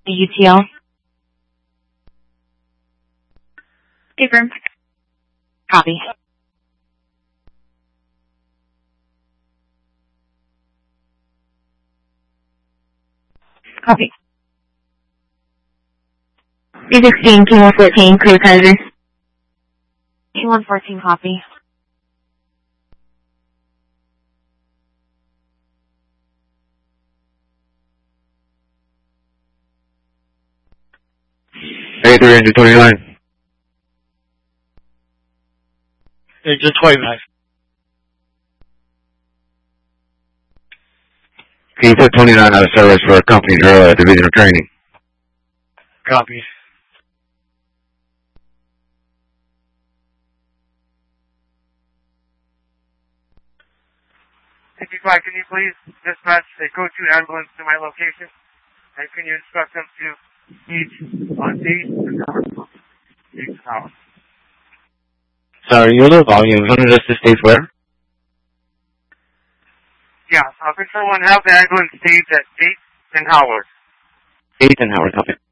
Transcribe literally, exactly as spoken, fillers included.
U T L. Confirm. Copy. Copy. B sixteen, King one fourteen, clear predator. King one fourteen, copy. A three hundred twenty-nine. Agent twenty-nine. Can you put twenty-nine out of service for a company drill at divisional training? Copy. fifty-five, can you please dispatch a code two ambulance to my location? And can you instruct them to each on eight and hour? Eight hours. Sorry, your low volume. One of us to stage where? Yeah, uh, can someone have the ambulance stage at eight and Howard? eight and Howard, copy.